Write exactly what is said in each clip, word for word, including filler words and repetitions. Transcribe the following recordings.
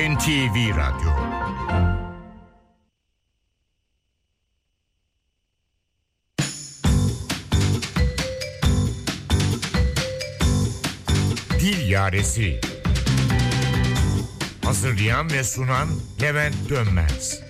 N T V Radyo. Dil Yaresi. Hazırlayan ve sunan Levent Dönmez.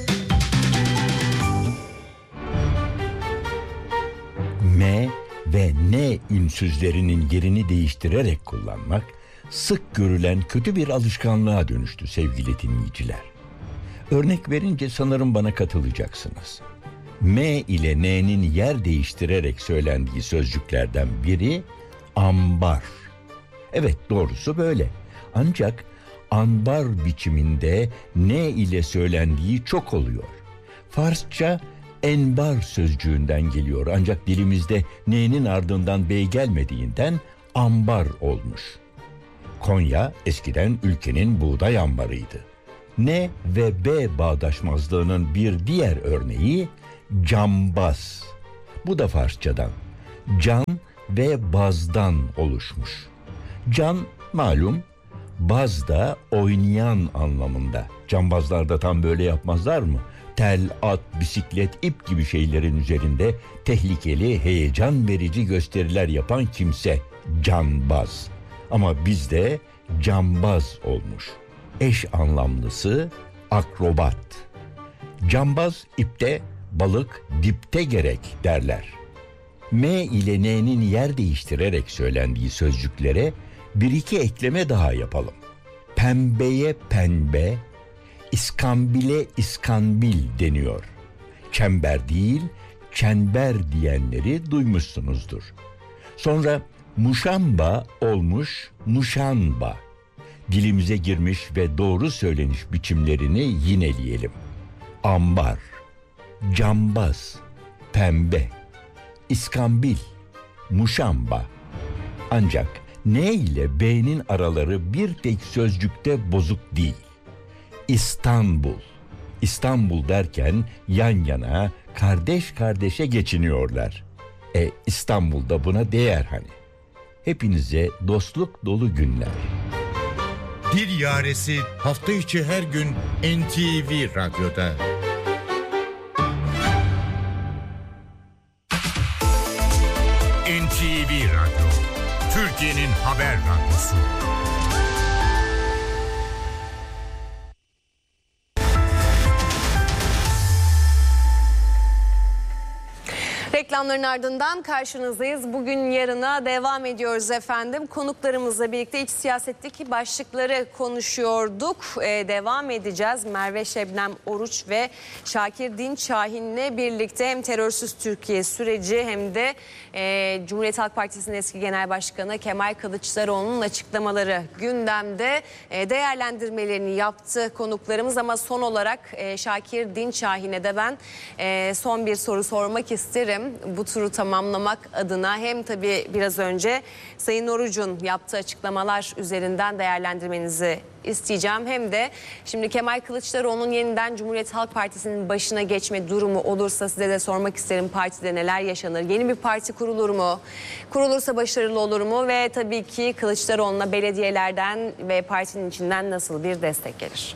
M ve N ünsüzlerinin yerini değiştirerek kullanmak sık görülen kötü bir alışkanlığa dönüştü sevgili dinleyiciler. Örnek verince sanırım bana katılacaksınız. M ile N'nin yer değiştirerek söylendiği sözcüklerden biri ambar. Evet, doğrusu böyle. Ancak ambar biçiminde N ile söylendiği çok oluyor. Farsça enbar sözcüğünden geliyor, ancak dilimizde N'nin ardından B gelmediğinden ambar olmuş. Konya eskiden ülkenin buğday ambarıydı. N ve B bağdaşmazlığının bir diğer örneği cambaz. Bu da Farsçadan can ve bazdan oluşmuş. Can malum, baz da oynayan anlamında. Cambazlar da tam böyle yapmazlar mı? Tel, at, bisiklet, ip gibi şeylerin üzerinde tehlikeli, heyecan verici gösteriler yapan kimse canbaz. Ama bizde cambaz olmuş. Eş anlamlısı akrobat. Cambaz ipte, balık dipte gerek derler. M ile N'nin yer değiştirerek söylendiği sözcüklere bir iki ekleme daha yapalım. Pembeye pembe, İskambile iskambil deniyor. Çember değil, çember diyenleri duymuşsunuzdur. Sonra muşamba olmuş muşanba. Dilimize girmiş ve doğru söyleniş biçimlerini yineleyelim. Ambar, cambaz, pembe, iskambil, muşamba. Ancak N ile B'nin araları bir tek sözcükte bozuk değil. İstanbul. İstanbul derken yan yana, kardeş kardeşe geçiniyorlar. E İstanbul'da buna değer hani. Hepinize dostluk dolu günler. Dil Yaresi hafta içi her gün N T V Radyo'da. N T V Radyo, Türkiye'nin haber radyosu. Reklamların ardından karşınızdayız. Bugün yarına devam ediyoruz efendim. Konuklarımızla birlikte iç siyasetteki başlıkları konuşuyorduk. Ee, devam edeceğiz. Merve Şebnem Oruç ve Şakir Dinçahin'le birlikte hem terörsüz Türkiye süreci hem de e, Cumhuriyet Halk Partisi'nin eski genel başkanı Kemal Kılıçdaroğlu'nun açıklamaları gündemde. E, değerlendirmelerini yaptı konuklarımız ama son olarak e, Şakir Dinçahin'e de ben e, son bir soru sormak isterim. Bu turu tamamlamak adına hem tabii biraz önce Sayın Oruç'un yaptığı açıklamalar üzerinden değerlendirmenizi isteyeceğim. Hem de şimdi Kemal Kılıçdaroğlu'nun yeniden Cumhuriyet Halk Partisi'nin başına geçme durumu olursa size de sormak isterim. Partide neler yaşanır? Yeni bir parti kurulur mu? Kurulursa başarılı olur mu? Ve tabii ki Kılıçdaroğlu'na belediyelerden ve partinin içinden nasıl bir destek gelir?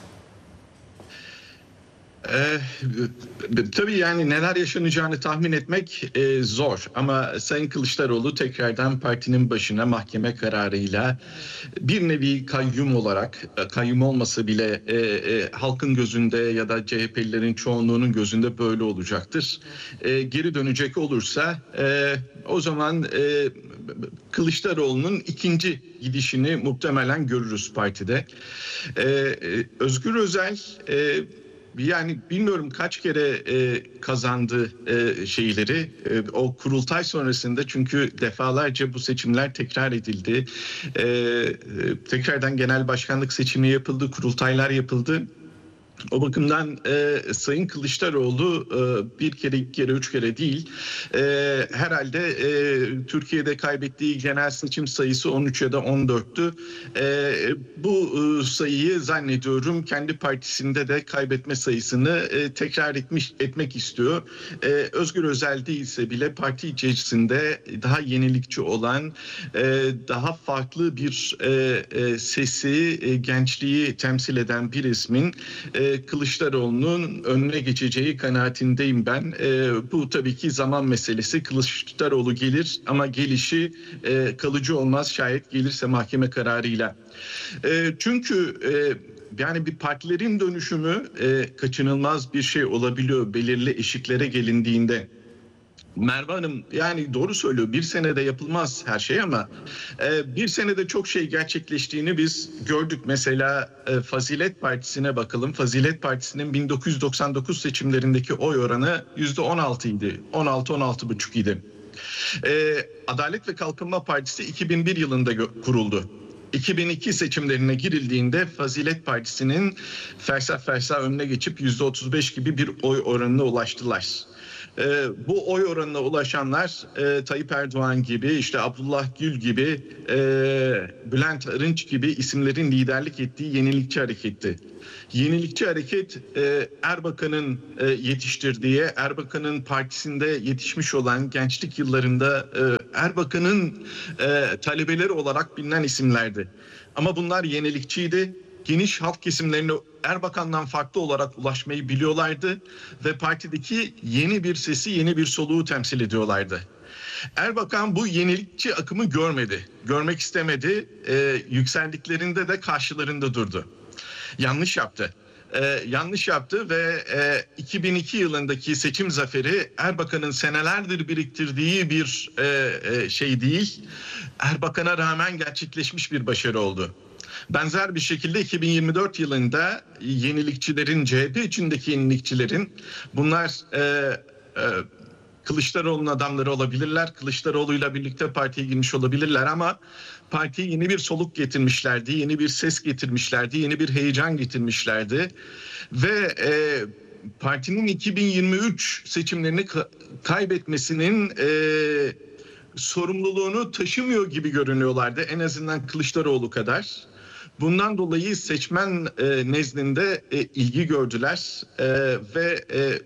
Ee, tabii yani neler yaşanacağını tahmin etmek e, zor ama Sayın Kılıçdaroğlu tekrardan partinin başına mahkeme kararıyla bir nevi kayyum olarak, kayyum olmasa bile e, e, halkın gözünde ya da C H P'lilerin çoğunluğunun gözünde böyle olacaktır. E, geri dönecek olursa e, o zaman e, Kılıçdaroğlu'nun ikinci gidişini muhtemelen görürüz partide. E, e, Özgür Özel e, yani bilmiyorum kaç kere e, kazandı e, şeyleri e, o kurultay sonrasında, çünkü defalarca bu seçimler tekrar edildi. E, e, tekrardan genel başkanlık seçimi yapıldı, kurultaylar yapıldı. O bakımdan e, Sayın Kılıçdaroğlu e, bir kere, iki kere, üç kere değil. E, herhalde e, Türkiye'de kaybettiği genel seçim sayısı on üç ya da on dörttü. E, bu e, sayıyı zannediyorum kendi partisinde de kaybetme sayısını e, tekrar etmiş etmek istiyor. E, Özgür Özel değilse bile parti içerisinde daha yenilikçi olan, e, daha farklı bir e, e, sesi, e, gençliği temsil eden bir ismin e, Kılıçdaroğlu'nun önüne geçeceği kanaatindeyim ben. E, bu tabii ki zaman meselesi. Kılıçdaroğlu gelir ama gelişi e, kalıcı olmaz, şayet gelirse mahkeme kararıyla. E, çünkü e, yani bir partilerin dönüşümü e, kaçınılmaz bir şey olabiliyor belirli eşiklere gelindiğinde. Merve Hanım yani doğru söylüyor. Bir senede yapılmaz her şey ama e, bir senede çok şey gerçekleştiğini biz gördük. Mesela e, Fazilet Partisi'ne bakalım. Fazilet Partisi'nin bin dokuz yüz doksan dokuz seçimlerindeki oy oranı yüzde on altı idi. on altı on altı buçuk idi. E, Adalet ve Kalkınma Partisi iki bin bir yılında kuruldu. iki bin iki seçimlerine girildiğinde Fazilet Partisi'nin fersah fersah önüne geçip yüzde otuz beş gibi bir oy oranına ulaştılar. Ee, bu oy oranına ulaşanlar e, Tayyip Erdoğan gibi, işte Abdullah Gül gibi, e, Bülent Arınç gibi isimlerin liderlik ettiği Yenilikçi Hareket'ti. Yenilikçi Hareket e, Erbakan'ın e, yetiştirdiği, Erbakan'ın partisinde yetişmiş olan gençlik yıllarında e, Erbakan'ın e, talebeleri olarak bilinen isimlerdi. Ama bunlar yenilikçiydi. Geniş halk kesimlerine Erbakan'dan farklı olarak ulaşmayı biliyorlardı ve partideki yeni bir sesi, yeni bir soluğu temsil ediyorlardı. Erbakan bu yenilikçi akımı görmedi, görmek istemedi. Ee, yükseldiklerinde de karşılarında durdu. Yanlış yaptı. Ee, yanlış yaptı ve e, iki bin iki yılındaki seçim zaferi Erbakan'ın senelerdir biriktirdiği bir e, e, şey değil. Erbakan'a rağmen gerçekleşmiş bir başarı oldu. Benzer bir şekilde iki bin yirmi dört yılında yenilikçilerin, C H P içindeki yenilikçilerin, bunlar e, e, Kılıçdaroğlu'nun adamları olabilirler, Kılıçdaroğlu'yla birlikte partiye girmiş olabilirler ama partiye yeni bir soluk getirmişlerdi, yeni bir ses getirmişlerdi, yeni bir heyecan getirmişlerdi ve e, partinin iki bin yirmi üç seçimlerini ka- kaybetmesinin e, sorumluluğunu taşımıyor gibi görünüyorlardı, en azından Kılıçdaroğlu kadar. Bundan dolayı seçmen e, nezdinde e, ilgi gördüler e, ve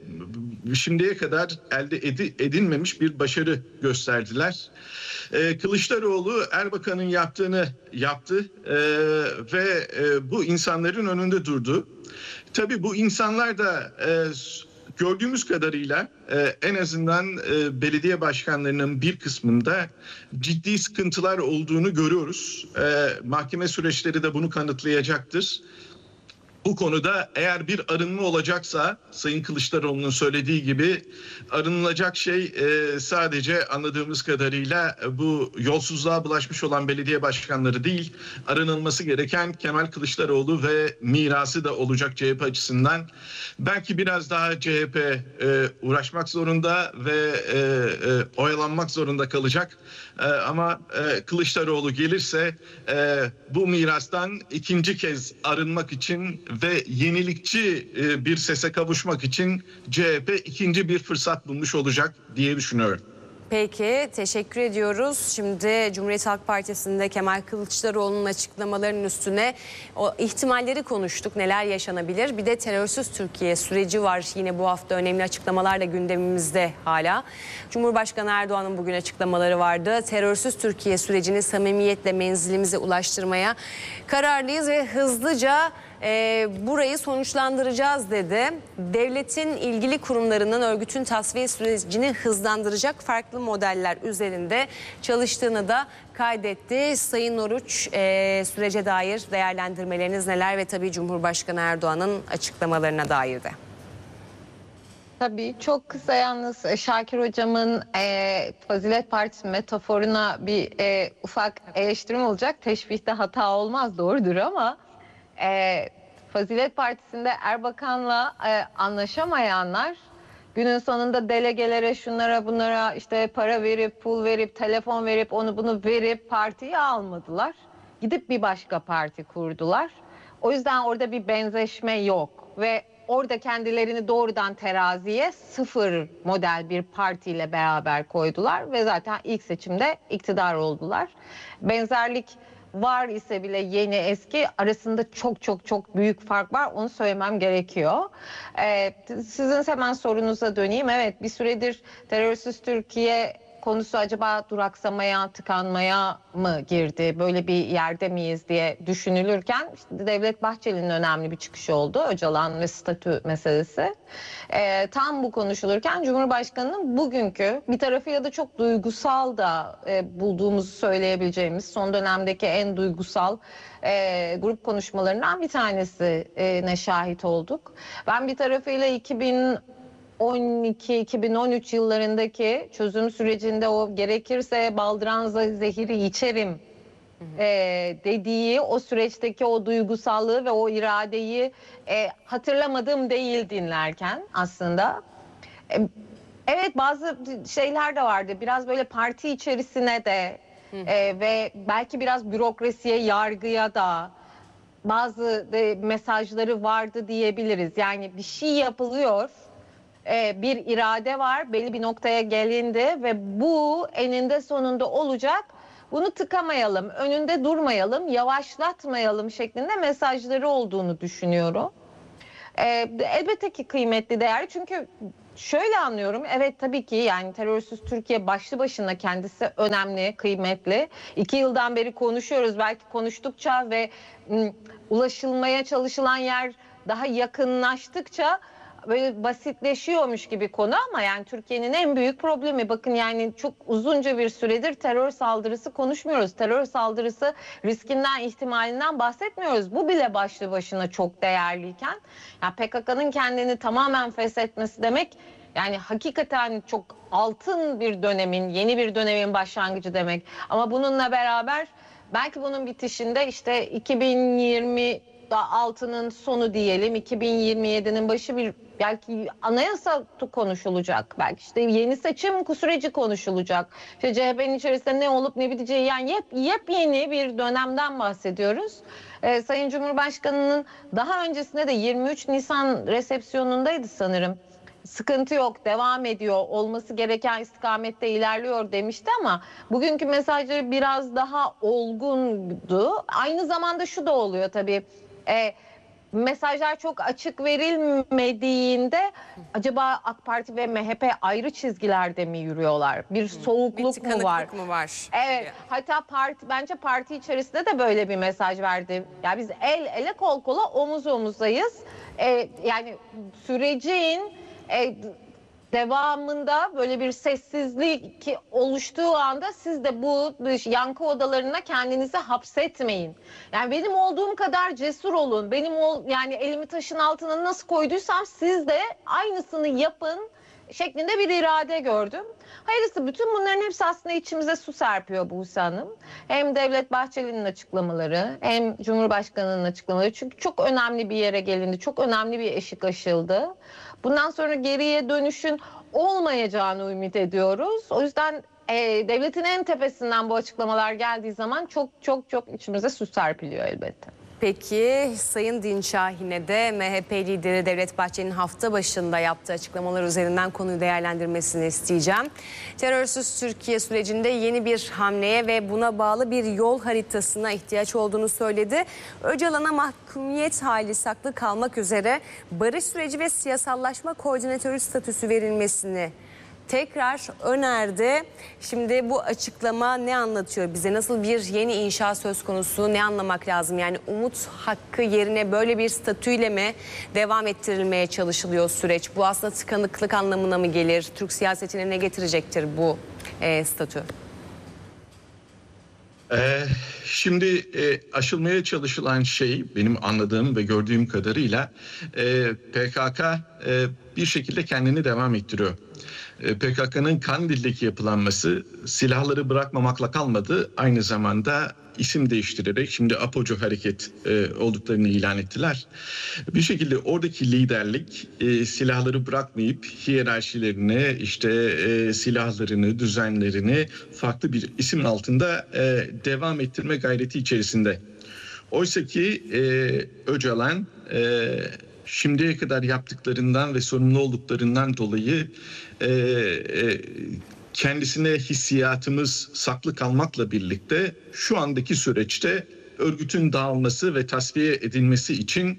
e, şimdiye kadar elde edi, edilmemiş bir başarı gösterdiler. E, Kılıçdaroğlu Erbakan'ın yaptığını yaptı e, ve e, bu insanların önünde durdu. Tabii bu insanlar da e, gördüğümüz kadarıyla e, en azından e, belediye başkanlarının bir kısmında ciddi sıkıntılar olduğunu görüyoruz. E, mahkeme süreçleri de bunu kanıtlayacaktır. Bu konuda eğer bir arınma olacaksa, Sayın Kılıçdaroğlu'nun söylediği gibi arınılacak şey e, sadece anladığımız kadarıyla bu yolsuzluğa bulaşmış olan belediye başkanları değil, arınılması gereken Kemal Kılıçdaroğlu ve mirası da olacak C H P açısından. Belki biraz daha C H P e, uğraşmak zorunda ve e, e, oyalanmak zorunda kalacak. E, ama e, Kılıçdaroğlu gelirse e, bu mirastan ikinci kez arınmak için ve yenilikçi e, bir sese kavuşmak için C H P ikinci bir fırsat bulmuş olacak diye düşünüyorum. Peki, teşekkür ediyoruz. Şimdi Cumhuriyet Halk Partisi'nde Kemal Kılıçdaroğlu'nun açıklamalarının üstüne o ihtimalleri konuştuk. Neler yaşanabilir? Bir de terörsüz Türkiye süreci var. Yine bu hafta önemli açıklamalar da gündemimizde hala. Cumhurbaşkanı Erdoğan'ın bugün açıklamaları vardı. Terörsüz Türkiye sürecini samimiyetle menzilimize ulaştırmaya kararlıyız ve hızlıca e, burayı sonuçlandıracağız dedi. Devletin ilgili kurumlarının örgütün tasfiye sürecini hızlandıracak farklı modeller üzerinde çalıştığını da kaydetti. Sayın Oruç, e, sürece dair değerlendirmeleriniz neler ve tabii Cumhurbaşkanı Erdoğan'ın açıklamalarına dair de. Tabii çok kısa yalnız Şakir Hocam'ın e, Fazilet Partisi metaforuna bir e, ufak eleştirim olacak. Teşbihte hata olmaz, doğrudur ama e, Fazilet Partisi'nde Erbakan'la e, anlaşamayanlar günün sonunda delegelere, şunlara bunlara işte para verip, pul verip, telefon verip, onu bunu verip partiyi almadılar. Gidip bir başka parti kurdular. O yüzden orada bir benzeşme yok ve orada kendilerini doğrudan teraziye sıfır model bir partiyle beraber koydular ve zaten ilk seçimde iktidar oldular. Benzerlik var ise bile yeni eski arasında çok çok çok büyük fark var, onu söylemem gerekiyor. Ee, sizin hemen sorunuza döneyim. Evet, bir süredir terörsüz Türkiye konusu acaba duraksamaya, tıkanmaya mı girdi? Böyle bir yerde miyiz diye düşünülürken işte Devlet Bahçeli'nin önemli bir çıkışı oldu. Öcalan ve statü meselesi. Ee, tam bu konuşulurken Cumhurbaşkanı'nın bugünkü bir tarafı ya da çok duygusal da e, bulduğumuzu söyleyebileceğimiz son dönemdeki en duygusal e, grup konuşmalarından bir tanesine şahit olduk. Ben bir tarafıyla iki bin on iki iki bin on üç yıllarındaki çözüm sürecinde o gerekirse baldıranza zehiri içerim e, dediği o süreçteki o duygusallığı ve o iradeyi e, hatırlamadığım değil dinlerken aslında. E, evet, bazı şeyler de vardı. Biraz böyle parti içerisine de e, ve belki biraz bürokrasiye, yargıya da bazı de mesajları vardı diyebiliriz. Yani bir şey yapılıyor. Bir irade var, belli bir noktaya gelindi ve bu eninde sonunda olacak. Bunu tıkamayalım, önünde durmayalım, yavaşlatmayalım şeklinde mesajları olduğunu düşünüyorum. Ee, elbette ki kıymetli, değerli, çünkü şöyle anlıyorum. Evet, tabii ki yani terörsüz Türkiye başlı başına kendisi önemli, kıymetli. İki yıldan beri konuşuyoruz, belki konuştukça ve m, ulaşılmaya çalışılan yer daha yakınlaştıkça böyle basitleşiyormuş gibi konu ama yani Türkiye'nin en büyük problemi, bakın yani çok uzunca bir süredir terör saldırısı konuşmuyoruz. Terör saldırısı riskinden, ihtimalinden bahsetmiyoruz. Bu bile başlı başına çok değerliyken ya P K K'nın kendini tamamen feshetmesi demek yani hakikaten çok altın bir dönemin, yeni bir dönemin başlangıcı demek. Ama bununla beraber belki bunun bitişinde işte iki bin yirmi altının sonu diyelim, iki bin yirmi yedinin başı bir belki anayasa konuşulacak, belki işte yeni seçim süreci konuşulacak. İşte C H P'nin içerisinde ne olup ne biteceği, yani yep, yepyeni bir dönemden bahsediyoruz. Ee, Sayın Cumhurbaşkanı'nın daha öncesinde de yirmi üç Nisan resepsiyonundaydı sanırım. Sıkıntı yok, devam ediyor, olması gereken istikamette ilerliyor demişti ama bugünkü mesajları biraz daha olgundu. Aynı zamanda şu da oluyor tabii. E, mesajlar çok açık verilmediğinde acaba AK Parti ve M H P ayrı çizgilerde mi yürüyorlar? Bir soğukluk bir mu var? mu var? Evet. Hatta parti, bence parti içerisinde de böyle bir mesaj verdi. Ya biz el ele kol kola omuz omuzdayız. E, yani sürecin e, devamında böyle bir sessizlik oluştuğu anda siz de bu yankı odalarına kendinizi hapsetmeyin. Yani benim olduğum kadar cesur olun. Benim ol, yani elimi taşın altına nasıl koyduysam siz de aynısını yapın şeklinde bir irade gördüm. Hayırlısı, bütün bunların hepsi aslında içimize su serpiyor Buse Hanım. Hem Devlet Bahçeli'nin açıklamaları hem Cumhurbaşkanı'nın açıklamaları. Çünkü çok önemli bir yere gelindi. Çok önemli bir eşik aşıldı. Bundan sonra geriye dönüşün olmayacağını ümit ediyoruz. O yüzden e, devletin en tepesinden bu açıklamalar geldiği zaman çok çok çok içimize su serpiliyor elbette. Peki Sayın Dinçahin'e de M H P lideri Devlet Bahçeli'nin hafta başında yaptığı açıklamalar üzerinden konuyu değerlendirmesini isteyeceğim. Terörsüz Türkiye sürecinde yeni bir hamleye ve buna bağlı bir yol haritasına ihtiyaç olduğunu söyledi. Öcalan'a mahkumiyet hali saklı kalmak üzere barış süreci ve siyasallaşma koordinatörü statüsü verilmesini tekrar önerdi. Şimdi bu açıklama ne anlatıyor bize? Nasıl bir yeni inşa söz konusu? Ne anlamak lazım? Yani umut hakkı yerine böyle bir statüyle mi devam ettirilmeye çalışılıyor süreç? Bu aslında tıkanıklık anlamına mı gelir? Türk siyasetine ne getirecektir bu e, statü? Ee, şimdi e, aşılmaya çalışılan şey benim anladığım ve gördüğüm kadarıyla e, P K K e, bir şekilde kendini devam ettiriyor. P K K'nın Kandil'deki yapılanması silahları bırakmamakla kalmadı. Aynı zamanda isim değiştirerek şimdi APOCU hareket e, olduklarını ilan ettiler. Bir şekilde oradaki liderlik e, silahları bırakmayıp hiyerarşilerini, işte e, silahlarını, düzenlerini farklı bir isim altında e, devam ettirme gayreti içerisinde. Oysa ki e, Öcalan e, şimdiye kadar yaptıklarından ve sorumlu olduklarından dolayı e, e, kendisine hissiyatımız saklı kalmakla birlikte şu andaki süreçte örgütün dağılması ve tasfiye edilmesi için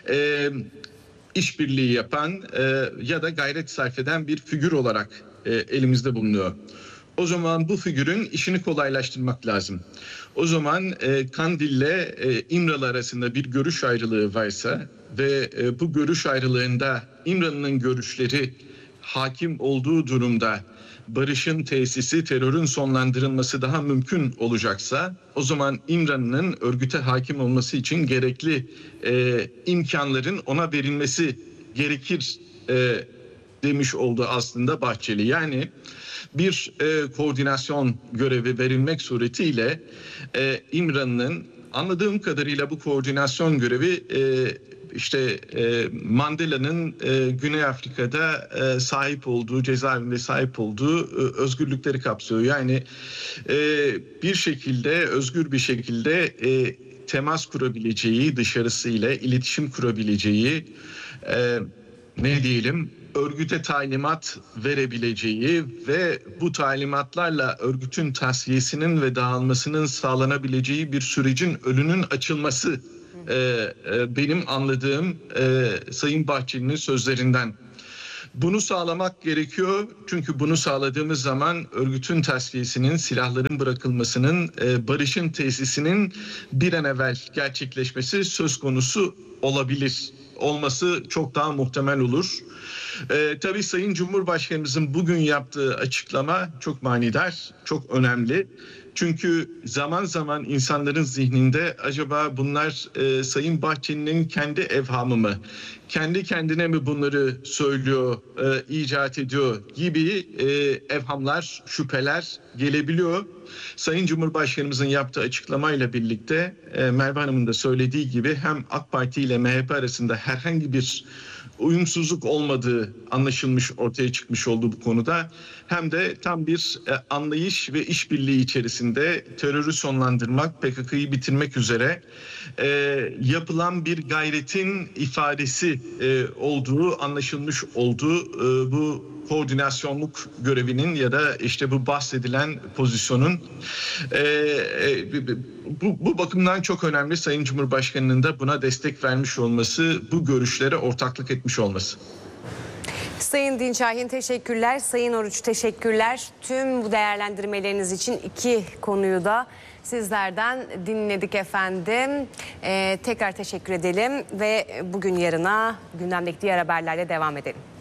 e, işbirliği yapan e, ya da gayret sarf eden bir figür olarak e, elimizde bulunuyor. O zaman bu figürün işini kolaylaştırmak lazım. O zaman e, Kandil'le e, İmralı arasında bir görüş ayrılığı varsa ve e, bu görüş ayrılığında İmralı'nın görüşleri hakim olduğu durumda barışın tesisi, terörün sonlandırılması daha mümkün olacaksa o zaman İmralı'nın örgüte hakim olması için gerekli e, imkanların ona verilmesi gerekir e, demiş oldu aslında Bahçeli. Yani bir e, koordinasyon görevi verilmek suretiyle e, İmralı'nın anladığım kadarıyla bu koordinasyon görevi e, işte e, Mandela'nın e, Güney Afrika'da e, sahip olduğu, cezaevinde sahip olduğu e, özgürlükleri kapsıyor. Yani e, bir şekilde, özgür bir şekilde e, temas kurabileceği, dışarısıyla iletişim kurabileceği, e, ne diyelim, örgüte talimat verebileceği ve bu talimatlarla örgütün tasfiyesinin ve dağılmasının sağlanabileceği bir sürecin önünün açılması e, e, benim anladığım e, Sayın Bahçeli'nin sözlerinden. Bunu sağlamak gerekiyor çünkü bunu sağladığımız zaman örgütün tasfiyesinin, silahların bırakılmasının, e, barışın tesisinin bir an evvel gerçekleşmesi söz konusu olabilir. Olması çok daha muhtemel olur. Ee, tabii Sayın Cumhurbaşkanımızın bugün yaptığı açıklama çok manidar, çok önemli. Çünkü zaman zaman insanların zihninde acaba bunlar e, Sayın Bahçeli'nin kendi evhamı mı? Kendi kendine mi bunları söylüyor, e, icat ediyor gibi e, evhamlar, şüpheler gelebiliyor. Sayın Cumhurbaşkanımızın yaptığı açıklamayla birlikte e, Merve Hanım'ın da söylediği gibi hem AK Parti ile M H P arasında herhangi bir uyumsuzluk olmadığı anlaşılmış, ortaya çıkmış oldu bu konuda. Hem de tam bir e, anlayış ve işbirliği içerisinde terörü sonlandırmak, P K K'yı bitirmek üzere e, yapılan bir gayretin ifadesi e, olduğu anlaşılmış oldu. E, bu koordinasyonluk görevinin ya da işte bu bahsedilen pozisyonun e, e, bu, bu bakımdan çok önemli. Sayın Cumhurbaşkanı'nın da buna destek vermiş olması, bu görüşlere ortaklık etmiş olması. Sayın Dinçahin teşekkürler. Sayın Oruç teşekkürler. Tüm bu değerlendirmeleriniz için iki konuyu da sizlerden dinledik efendim. Ee, tekrar teşekkür edelim ve bugün yarına gündemdeki diğer haberlerle devam edelim.